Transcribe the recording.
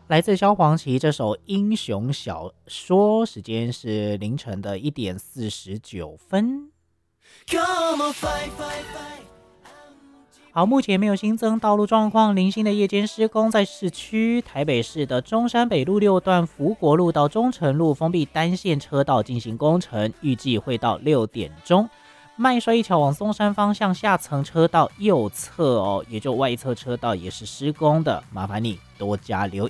来自萧煌奇这首《英雄小说》，时间是凌晨的1:49。好，目前没有新增道路状况，零星的夜间施工在市区台北市的中山北路6段福国路到中城路封闭单线车道进行工程，预计会到6点钟。麦帅一桥往松山方向下层车道右侧也就外侧车道也是施工的，麻烦你多加留